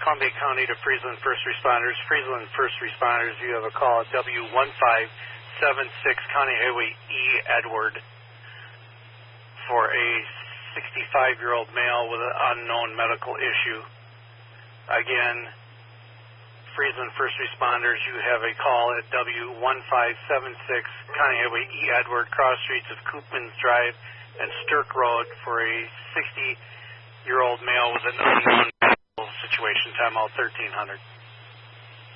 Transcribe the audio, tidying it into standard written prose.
Columbia County to Friesland First Responders. Friesland First Responders, you have a call at W1576 County Highway E. Edward for a 65-year-old male with an unknown medical issue. Again, Friesland First Responders, you have a call at W1576 County Highway E. Edward, cross streets of Koopmans Drive and Sturk Road for a 60-year-old male with an unknown medical situation. Time out 1300.